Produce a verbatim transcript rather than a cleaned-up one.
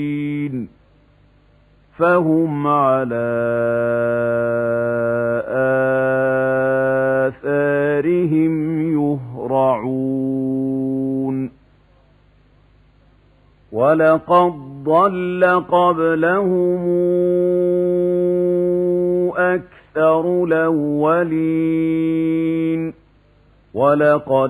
فهم على آثارهم يهرعون ولقد ضل قبلهم أكثر الأولين ولقد